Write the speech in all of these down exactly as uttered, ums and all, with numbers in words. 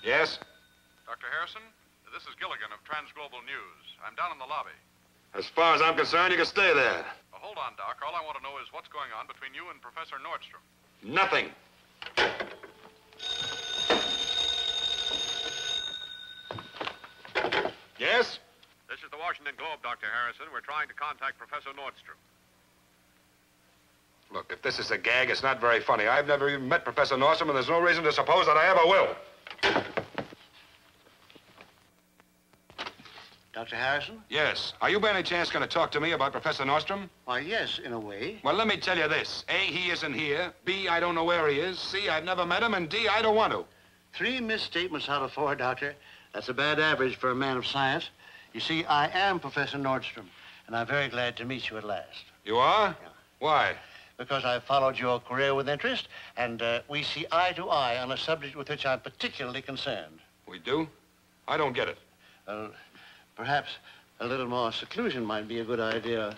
Yes? Doctor Harrison, this is Gilligan of Transglobal News. I'm down in the lobby. As far as I'm concerned, you can stay there. Uh, hold on, Doc. All I want to know is what's going on between you and Professor Nordstrom. Nothing. Yes? This is the Washington Globe, Doctor Harrison. We're trying to contact Professor Nordstrom. Look, if this is a gag, it's not very funny. I've never even met Professor Nordstrom, and there's no reason to suppose that I ever will. Doctor Harrison? Yes. Are you by any chance going to talk to me about Professor Nordstrom? Why, yes, in a way. Well, let me tell you this. A, he isn't here. B, I don't know where he is. C, I've never met him. And D, I don't want to. Three misstatements out of four, Doctor. That's a bad average for a man of science. You see, I am Professor Nordstrom, and I'm very glad to meet you at last. You are? Yeah. Why? Because I've followed your career with interest, and uh, we see eye to eye on a subject with which I'm particularly concerned. We do? I don't get it. Well, perhaps a little more seclusion might be a good idea.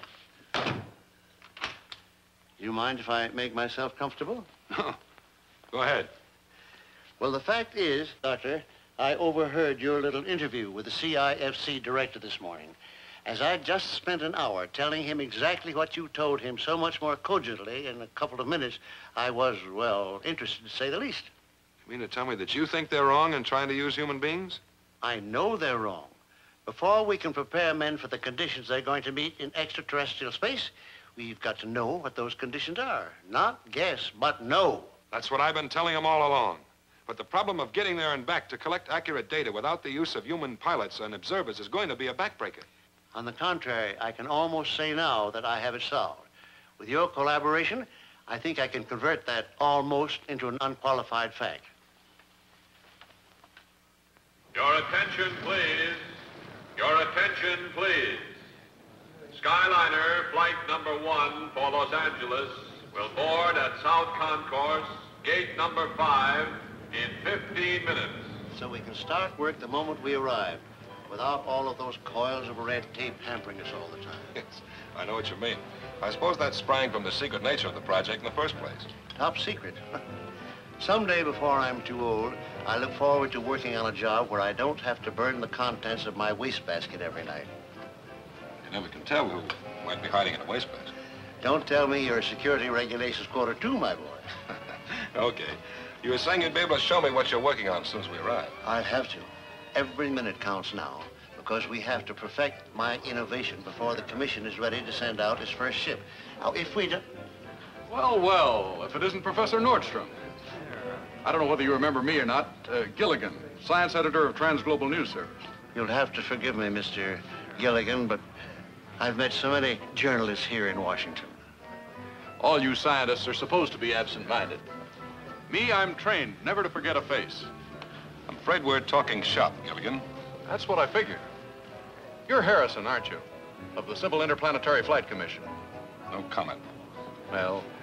You mind if I make myself comfortable? No. Go ahead. Well, the fact is, Doctor, I overheard your little interview with the C I F C director this morning. As I just spent an hour telling him exactly what you told him so much more cogently in a couple of minutes, I was, well, interested to say the least. You mean to tell me that you think they're wrong in trying to use human beings? I know they're wrong. Before we can prepare men for the conditions they're going to meet in extraterrestrial space, we've got to know what those conditions are. Not guess, but know. That's what I've been telling them all along. But the problem of getting there and back to collect accurate data without the use of human pilots and observers is going to be a backbreaker. On the contrary, I can almost say now that I have it solved. With your collaboration, I think I can convert that almost into an unqualified fact. Your attention, please. Your attention, please. Skyliner flight number one for Los Angeles will board at South Concourse, gate number five, in fifteen minutes. So we can start work the moment we arrive, without all of those coils of red tape hampering us all the time. Yes, I know what you mean. I suppose that sprang from the secret nature of the project in the first place. Top secret. Someday before I'm too old, I look forward to working on a job where I don't have to burn the contents of my wastebasket every night. You never can tell who might be hiding in a wastebasket. Don't tell me your security regulations quarter two, my boy. Okay. You were saying you'd be able to show me what you're working on as soon as we arrive. I'll have to. Every minute counts now, because we have to perfect my innovation before the commission is ready to send out its first ship. Now, if we do... Well, well, if it isn't Professor Nordstrom. I don't know whether you remember me or not. Uh, Gilligan, science editor of Transglobal News Service. You'll have to forgive me, Mister Gilligan, but I've met so many journalists here in Washington. All you scientists are supposed to be absent-minded. Me, I'm trained never to forget a face. I'm afraid we're talking shop, Gilligan. That's what I figured. You're Harrison, aren't you? Of the Simple Interplanetary Flight Commission. No comment. Well,